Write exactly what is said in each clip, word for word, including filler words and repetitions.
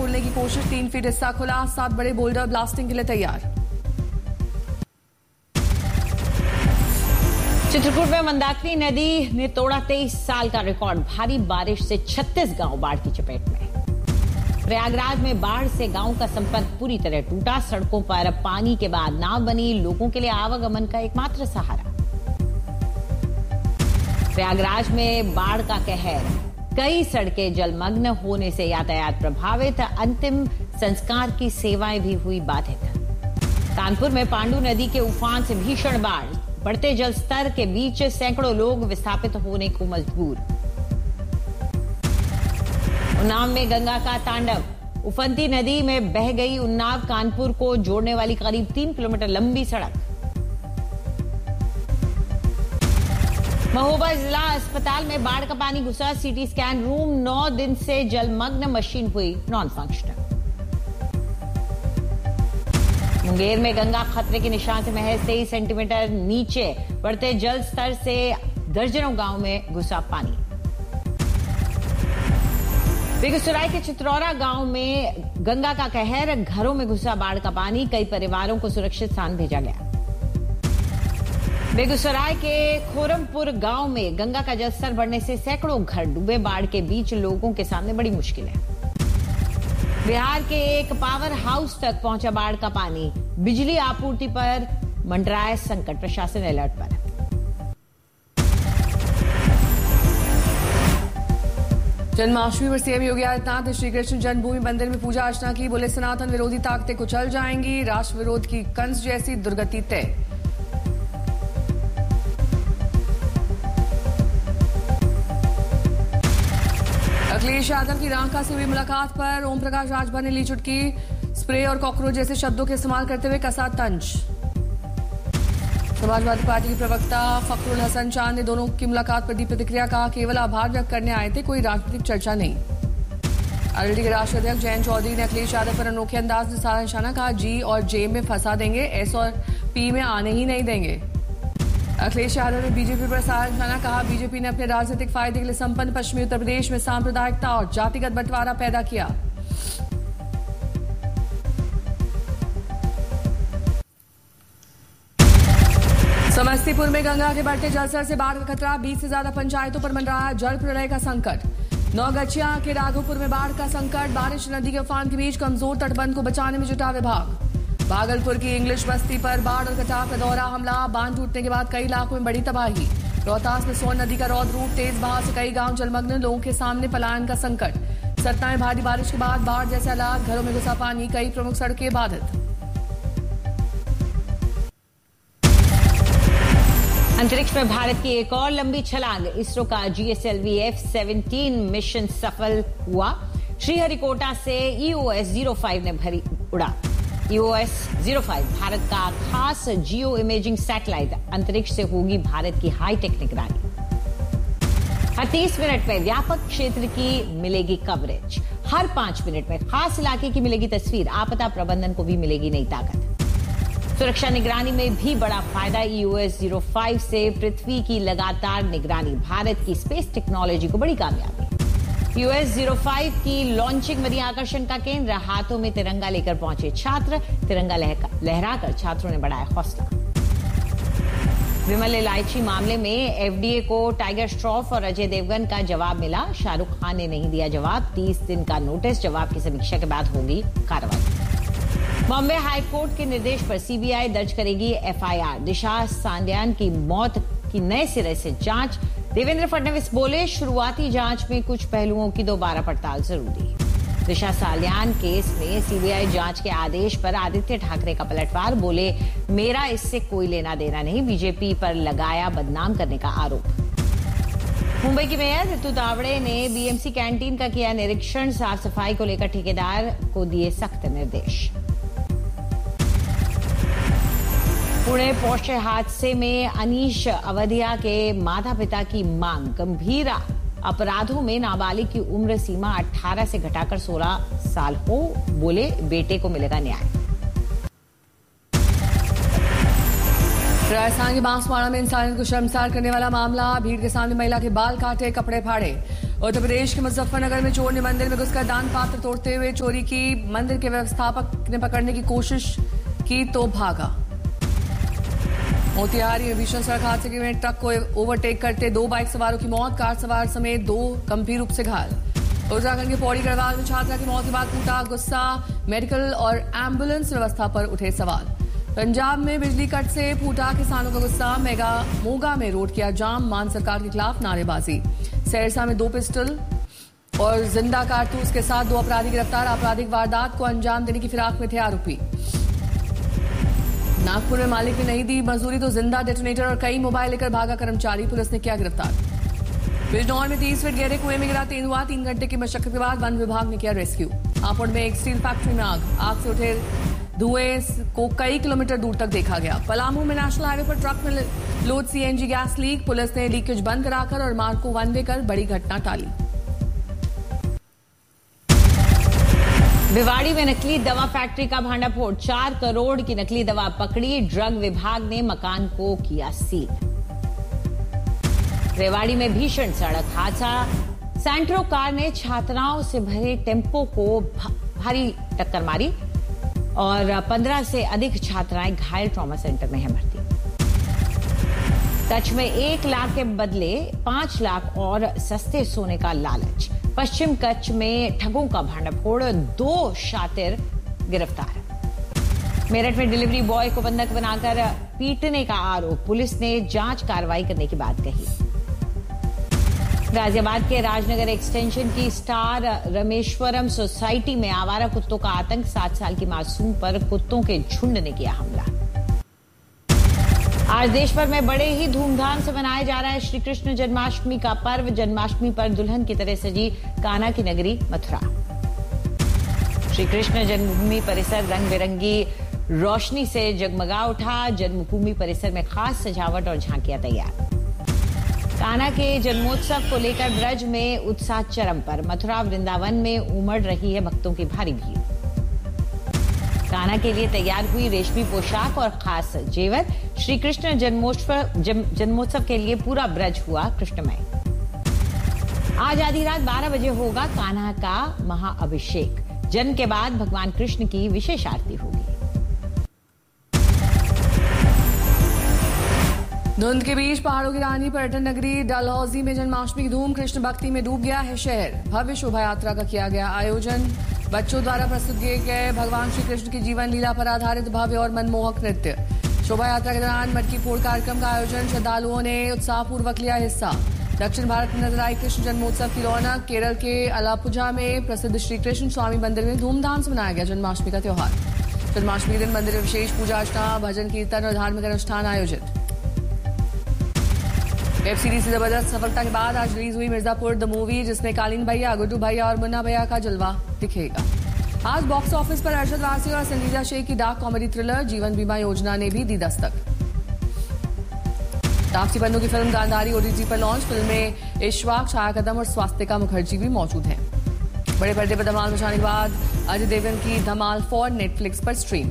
खोलने की कोशिश, तीन फीट हिस्सा खुला, सात बड़े बोल्डर ब्लास्टिंग के लिए तैयार। चित्रकूट में मंदाकिनी नदी ने तोड़ा तेईस साल का रिकॉर्ड, भारी बारिश से छत्तीस गांव बाढ़ की चपेट में। प्रयागराज में बाढ़ से गांव का संपर्क पूरी तरह टूटा, सड़कों पर पानी के बाद नाव बनी, लोगों के लिए आवागमन का एकमात्र सहारा। प्रयागराज में बाढ़ का कहर, कई सड़कें जलमग्न होने से यातायात प्रभावित, अंतिम संस्कार की सेवाएं भी हुई बाधित। कानपुर में पांडु नदी के उफान से भीषण बाढ़, बढ़ते जल स्तर के बीच सैकड़ों लोग विस्थापित होने को मजबूर। उन्नाव में गंगा का तांडव, उफनती नदी में बह गई उन्नाव कानपुर को जोड़ने वाली करीब तीन किलोमीटर लंबी सड़क। महोबा जिला अस्पताल में बाढ़ का पानी घुसा, सीटी स्कैन रूम नौ दिन से जलमग्न, मशीन हुई नॉन फंक्शनल। मुंगेर में गंगा खतरे के निशान से महज तेईस सेंटीमीटर नीचे, बढ़ते जल स्तर से दर्जनों गांव में घुसा पानी। बेगूसराय के चित्रौरा गांव में गंगा का कहर, घरों में घुसा बाढ़ का पानी, कई परिवारों को सुरक्षित स्थान भेजा गया। बेगूसराय के खोरमपुर गांव में गंगा का जलस्तर बढ़ने से सैकड़ों घर डूबे, बाढ़ के बीच लोगों के सामने बड़ी मुश्किल है। बिहार के एक पावर हाउस तक पहुंचा बाढ़ का पानी, बिजली आपूर्ति पर मंडराए संकट, प्रशासन अलर्ट पर। जन्माष्टमी पर सीएम योगी आदित्यनाथ ने श्रीकृष्ण जन्मभूमि मंदिर में पूजा अर्चना की, बोले सनातन विरोधी ताकतें कुचल जाएंगी, राष्ट्र विरोध की कंस जैसी दुर्गति तय। अखिलेश यादव की रांका से हुई मुलाकात पर ओम प्रकाश राजभर ने ली चुटकी, स्प्रे और कॉकरोच जैसे शब्दों के इस्तेमाल करते हुए कसा तंज। समाजवादी पार्टी की प्रवक्ता फखरुल हसन चांद ने दोनों की मुलाकात पर दी प्रतिक्रिया, कहा केवल आभार व्यक्त करने आए थे, कोई राजनीतिक चर्चा नहीं। आरएलडी के राष्ट्रीय अध्यक्ष जयंत चौधरी ने अखिलेश यादव पर अनोखे अंदाज में सारा निशाना, कहा जी और जे में फंसा देंगे, एस और पी में आने ही नहीं देंगे। अखिलेश यादव ने बीजेपी पर सारा निशाना, कहा बीजेपी ने अपने राजनीतिक फायदे के लिए संपन्न पश्चिमी उत्तर प्रदेश में सांप्रदायिकता और जातिगत बंटवारा पैदा किया। समस्तीपुर में गंगा के बढ़ते जलस्तर से बाढ़ का खतरा, बीस से ज्यादा पंचायतों पर मंडराया जल प्रलय का संकट। नौगछिया के राघोपुर में बाढ़ का संकट, बारिश नदी के उफान के बीच कमजोर तटबंध को बचाने में जुटा विभाग। भागलपुर की इंग्लिश बस्ती पर बाढ़ और कटाव का दौरा, हमला, बांध टूटने के बाद कई इलाकों में बड़ी तबाही। रोहतास में सोन नदी का रौद्र रूप, तेज बहाव से कई गांव जलमग्न, लोगों के सामने पलायन का संकट। सतना में भारी बारिश के बाद बाढ़ जैसे हालात, घरों में घुसा पानी, कई प्रमुख सड़कें बाधित। अंतरिक्ष में भारत की एक और लंबी छलांग, इसरो का जीएसएलवी एफ सेवनटीन मिशन सफल हुआ। श्रीहरिकोटा से ईओएस जीरो फाइव ने भरी उड़ा। ईओएस जीरो फाइव भारत का खास जियो इमेजिंग सैटेलाइट, अंतरिक्ष से होगी भारत की हाईटेक निगरानी। हर तीस मिनट में व्यापक क्षेत्र की मिलेगी कवरेज, हर पांच मिनट में खास इलाके की मिलेगी तस्वीर, आपदा प्रबंधन को भी मिलेगी नई ताकत। सुरक्षा निगरानी में भी बड़ा फायदा, ईओएस जीरो फाइव से पृथ्वी की लगातार निगरानी, भारत की स्पेस टेक्नोलॉजी को बड़ी कामयाबी। ईओएस जीरो फाइव की लॉन्चिंग बनी आकर्षण का केंद्र, हाथों में तिरंगा लेकर पहुंचे छात्र, तिरंगा लहराकर छात्रों ने बढ़ाया हौसला। विमल इलायची मामले में एफडीए को टाइगर श्रॉफ और अजय देवगन का जवाब मिला, शाहरुख खान ने नहीं दिया जवाब, तीस दिन का नोटिस, जवाब की समीक्षा के बाद होगी कार्रवाई। बॉम्बे हाईकोर्ट के निर्देश पर सीबीआई दर्ज करेगी एफआईआर, दिशा साल्यान की मौत की नए सिरे से जांच। देवेंद्र फडणवीस बोले शुरुआती जांच में कुछ पहलुओं की दोबारा पड़ताल जरूरी। दिशा साल्यान केस में सीबीआई जांच के आदेश पर आदित्य ठाकरे का पलटवार, बोले मेरा इससे कोई लेना देना नहीं, बीजेपी पर लगाया बदनाम करने का आरोप। मुंबई की मेयर ऋतु दावड़े ने बीएमसी कैंटीन का किया निरीक्षण, साफ सफाई को लेकर ठेकेदार को दिए सख्त निर्देश। पुणे पोर्शे हादसे में अनीश अवधिया के माता पिता की मांग, गंभीर अपराधों में नाबालिग की उम्र सीमा अठारह से घटाकर सोलह साल हो, बोले बेटे को मिलेगा न्याय। राजस्थान के बांसवाड़ा में इंसानियत को शर्मसार करने वाला मामला, भीड़ के सामने महिला के बाल काटे, कपड़े फाड़े। उत्तर प्रदेश के मुजफ्फरनगर में चोर ने मंदिर में घुसकर दान पात्र तोड़ते हुए चोरी की। मंदिर के व्यवस्थापक ने पकड़ने की कोशिश की तो भागा। मोतिहारी में भीषण सड़क हादसे में ट्रक को ओवरटेक करते दो बाइक सवारों की मौत, कार सवार समेत दो गंभीर रूप से घायल। उत्तराखंड के पौड़ी गढ़वाल में छात्रा की मौत के बाद टूटा गुस्सा, मेडिकल और एम्बुलेंस व्यवस्था पर उठे सवाल। पंजाब में बिजली कट से फूटा किसानों का गुस्सा, मेगा मोगा में रोड किया जाम, मान सरकार के खिलाफ नारेबाजी। सहरसा में दो पिस्टल और जिंदा कारतूस के साथ दो अपराधी गिरफ्तार, आपराधिक वारदात को अंजाम देने की फिराक में थे आरोपी। नागपुर में मालिक ने नहीं दी मजदूरी तो जिंदा डेटोनेटर और कई मोबाइल लेकर भागा कर्मचारी, पुलिस ने किया गिरफ्तार। बिजनौर में तीस फीट गहरे कुएं में गिरा तेंदुआ, तीन घंटे की मशक्कत के बाद वन विभाग ने किया रेस्क्यू। हापुड़ में एक स्टील फैक्ट्री में आग आग से उठे धुएं को कई किलोमीटर दूर तक देखा गया। पलामू में नेशनल हाईवे पर ट्रक में load CNG gas leak, police ने लीकेज बंद कराकर और मार्ग को वन वे कर बड़ी घटना टाली। भिवाड़ी में नकली दवा फैक्ट्री का भांडाफोड़, चार करोड़ की नकली दवा पकड़ी, ड्रग विभाग ने मकान को किया सील। रेवाड़ी में भीषण सड़क हादसा, सेंट्रो कार ने छात्राओं से भरे टेम्पो को भारी टक्कर मारी और पंद्रह से अधिक छात्राएं घायल, ट्रॉमा सेंटर में है भर्ती। कच्छ में एक लाख के बदले पांच लाख और सस्ते सोने का लालच, पश्चिम कच्छ में ठगों का भांडाफोड़, दो शातिर गिरफ्तार। मेरठ में डिलीवरी बॉय को बंधक बनाकर पीटने का आरोप, पुलिस ने जांच कार्रवाई करने की बात कही। गाजियाबाद के राजनगर एक्सटेंशन की स्टार रमेश्वरम सोसाइटी में आवारा कुत्तों का आतंक, सात साल की मासूम पर कुत्तों के झुंड ने किया हमला। आज देश भर में बड़े ही धूमधाम से मनाया जा रहा है श्री कृष्ण जन्माष्टमी का पर्व। जन्माष्टमी पर दुल्हन की तरह सजी कान्हा की नगरी मथुरा। श्री कृष्ण जन्मभूमि परिसर रंग बिरंगी रोशनी से जगमगा उठा, जन्मभूमि परिसर में खास सजावट और झांकियां तैयार। कान्हा के जन्मोत्सव को लेकर ब्रज में उत्साह चरम पर, मथुरा वृंदावन में उमड़ रही है भक्तों की भारी भीड़। कान्हा के लिए तैयार हुई रेशमी पोशाक और खास जेवर, श्री कृष्ण जन्मोत्सव जन्मोत्सव के लिए पूरा ब्रज हुआ कृष्णमय। आज आधी रात बारह बजे होगा कान्हा का महाअभिषेक, जन्म के बाद भगवान कृष्ण की विशेष आरती होगी। धुंध के बीच पहाड़ों की रानी पर्यटन नगरी डलहौजी में जन्माष्टमी की धूम, कृष्ण भक्ति में डूब गया है शहर। भव्य शोभा यात्रा का किया गया आयोजन, बच्चों द्वारा प्रस्तुत किए गए भगवान श्री कृष्ण की जीवन लीला पर आधारित भव्य और मनमोहक नृत्य। शोभा यात्रा के दौरान मटकी फोड़ कार्यक्रम का आयोजन, श्रद्धालुओं ने उत्साहपूर्वक लिया हिस्सा। दक्षिण भारत में नजर आई कृष्ण जन्मोत्सव की रौनक, केरल के अलापुझा में प्रसिद्ध श्री कृष्ण स्वामी मंदिर में धूमधाम से मनाया गया जन्माष्टमी का त्योहार। जन्माष्टमी दिन मंदिर में विशेष पूजा अर्चना, भजन कीर्तन और धार्मिक अनुष्ठान आयोजित। वेब सीरीज की जबरदस्त सफलता के बाद आज रिलीज हुई मिर्जापुर द मूवी, जिसमें कालीन भैया, गुड्डू भैया और मुन्ना भैया का जलवा दिखेगा। आज बॉक्स ऑफिस पर अरशद वारसी और संजीदा शेख की डार्क कॉमेडी थ्रिलर जीवन बीमा योजना ने भी दी दस्तक। तापसी पन्नू की फिल्म गांधारी ओटीटी पर लॉन्च, फिल्म में इश्वाक, छाया कदम और स्वास्तिका मुखर्जी भी मौजूद हैं। बड़े पर्दे पर धमाल मचाने के बाद अजय देवगन की धमाल फॉर नेटफ्लिक्स पर स्ट्रीम।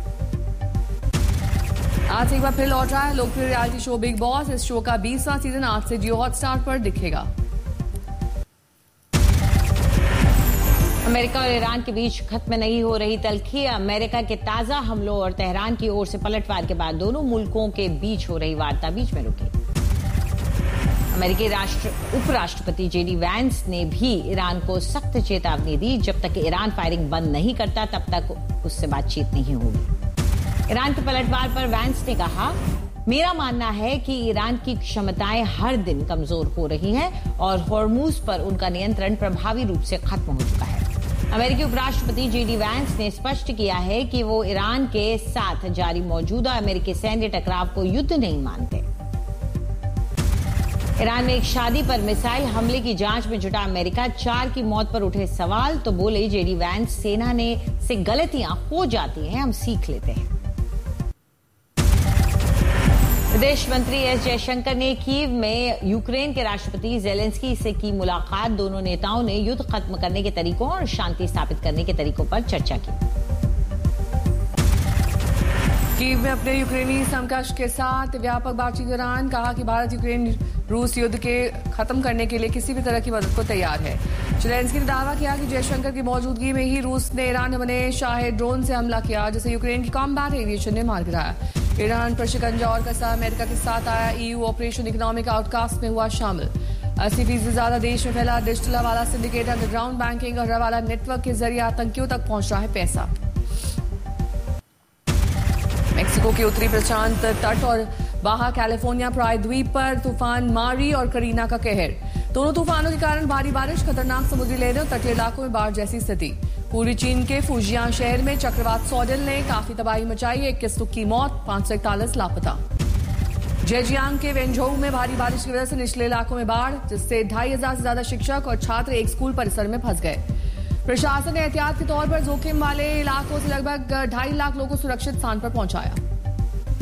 आज से एक बार फिर लौट रहा है लोकप्रिय रियलिटी शो बिग बॉस। इस शो का बीसवां सीजन आज से जियो हॉटस्टार पर दिखेगा। अमेरिका और ईरान के बीच खत्म नहीं हो रही तल्खी, अमेरिका के ताजा हमलों और तेहरान की ओर से पलटवार के बाद दोनों मुल्कों के बीच हो रही वार्ता बीच में रुकी। अमेरिकी राष्ट्र उपराष्ट्रपति जेडी वैंस ने भी ईरान को सख्त चेतावनी दी, जब तक ईरान फायरिंग बंद नहीं करता तब तक उससे बातचीत नहीं होगी। ईरान के पलटवार पर वैंस ने कहा, मेरा मानना है कि ईरान की क्षमताएं हर दिन कमजोर हो रही हैं और हॉर्मूज पर उनका नियंत्रण प्रभावी रूप से खत्म हो चुका है। अमेरिकी उपराष्ट्रपति जेडी वैंस ने स्पष्ट किया है कि वो ईरान के साथ जारी मौजूदा अमेरिकी सैन्य टकराव को युद्ध नहीं मानते। ईरान में एक शादी पर मिसाइल हमले की जांच में जुटा अमेरिका, चार की मौत पर उठे सवाल तो बोले जेडी वैंस, सेना ने से गलतियां हो जाती हैं, हम सीख लेते हैं। विदेश मंत्री एस जयशंकर ने कीव में यूक्रेन के राष्ट्रपति जेलेंस्की से की मुलाकात, दोनों नेताओं ने युद्ध खत्म करने के तरीकों और शांति स्थापित करने के तरीकों पर चर्चा की। कीव में अपने यूक्रेनी समकक्ष के साथ व्यापक बातचीत के दौरान कहा कि भारत यूक्रेन रूस युद्ध के खत्म करने के लिए किसी भी तरह की मदद को तैयार है। जेलेंस्की ने दावा किया कि जयशंकर की मौजूदगी में ही रूस ने ईरान में बने शाहे ड्रोन से हमला किया, जिसे यूक्रेन की कॉम्बैट एविएशन ने मार गिराया। ईरान पर शिकंजा और कसा अमेरिका के साथ आया ईयू ऑपरेशन इकोनॉमिक आउटकास्ट में हुआ शामिल। अस्सी फीसदी ज्यादा देश में फैला डिजिटल हवाला सिंडिकेट अंडरग्राउंड बैंकिंग और हवाला नेटवर्क के जरिए आतंकियों तक पहुंच रहा है पैसा। मेक्सिको के उत्तरी प्रशांत तट और बाहा कैलिफोर्निया प्रायद्वीप पर तूफान मारी और करीना का कहर। दोनों तूफानों के कारण भारी बारिश, खतरनाक समुद्री लहरें और तटीय इलाकों में बाढ़ जैसी स्थिति। पूर्वी चीन के फुजियान शहर में चक्रवात सॉडेल ने काफी तबाही मचाई, इक्कीस लोगों की मौत, पांच सौ इकतालीस लापता। जेजियांग के वेंझोउ में भारी बारिश की वजह से निचले इलाकों में बाढ़, जिससे ढाई हजार से ज्यादा शिक्षक और छात्र एक स्कूल परिसर में फंस गए। प्रशासन ने एहतियात के तौर पर जोखिम वाले इलाकों से लगभग ढाई लाख लोगों को सुरक्षित स्थान पर पहुंचाया।